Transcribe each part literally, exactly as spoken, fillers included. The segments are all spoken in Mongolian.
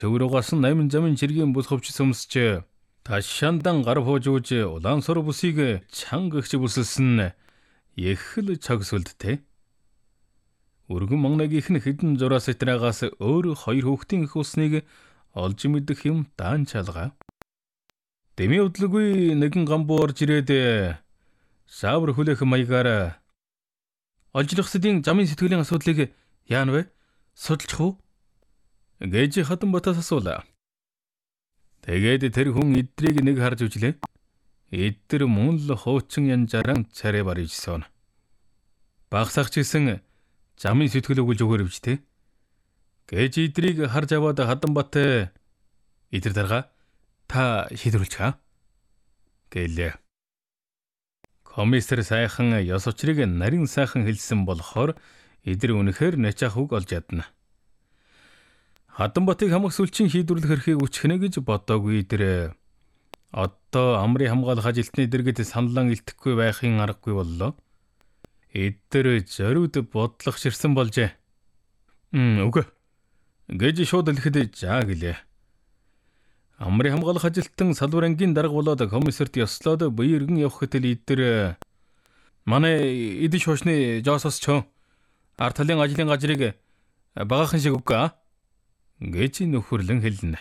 Төврөгөөс нь амин замын жиргийн бүс хөвч сөмсч ташаандан гар хуужууж улаансор бүсийг чанга гихч бүсэлсэн ехэл цогсволдтэй. Өргөн мангагийнх нь хідэн зураас итраагаас өөр хоёр хүүхдийн их усныг олж мэдэх юм даан чалгаа. Дэми удлгүй нэгэн гамбуу орж ирээд саавар хүлээх маягаар олжлогсдын замын сэтгэлийн асуудлыг яана вэ? Судалчих уу? Гэж Хатанбатаас асуулаа. Тэгээд тэр хүн эдрийг нэг харж үжлээ. Эдэр мөн л хуучин янжааран царай барьжсэн. Багсагч гисэн замын сэтгэл өгүүлж өгөөр бичтэй. Гэж эдрийг харж аваад Хатанбат эдэр дарга та шийдвэрлэж хаа гэлээ. Комиссар сайхан ёс учрыг нарийн сайхан хэлсэн болохоор эдэр үнэхээр начаах үг олж ядна. Хатанбатыг хамаг сүлжийн шийдвэрлэх эрхийг үчхнэ гэж бодоогүй эдэр. Одоо амрын хамгаалах ажилтны дэргэд саналан илтгэхгүй байхын аргагүй боллоо. Эдэр зориуд бодлого ширсэн болжээ. Мм үгүй гэж шууд хэлэхэд жаа гэлээ. Амрын хамгаалах ажилтан салбар ангийн дарга болоод комиссарт ёслоод бие иргэн явах хөтөл эдэр манай эдэн шуушны Жосос ч ард талын ажлын газрыг багахан шиг үгүй гэж нөхөрлөн хэлнэ.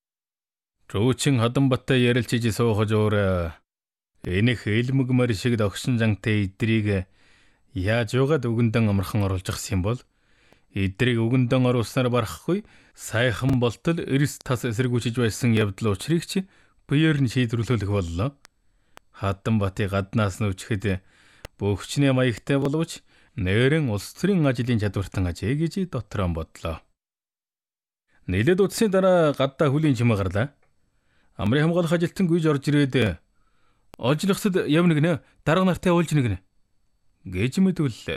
Рүүчин Хатанбаттай ярилцж суухаж өөр энэх элмэгмэр шиг догшин зантай эдрийг яаж угаад үгэндэн амархан оруулж гсэн бол эдрийг үгэндэн оруулснаар барахгүй сайхан болтол эрс тас эсэргүүчж байсан явдал учрыг ч биеэр нь шийдвэрлэх боллоо. Хатанбатыг гаднаас нь үчихэд бөхчний маягтай боловч нэрэн улс төрийн ажлын чадвартан ажээ гэж дотроо бодлоо. Нэлээд утсны дараа гадаа хүлийн чимээ гарлаа. Амрын хамгаалах ажилтан гүйж орж ирээд олжлогсод явна гинэ, дарга нартай уулж нэгнэ гэж мэдүүллээ.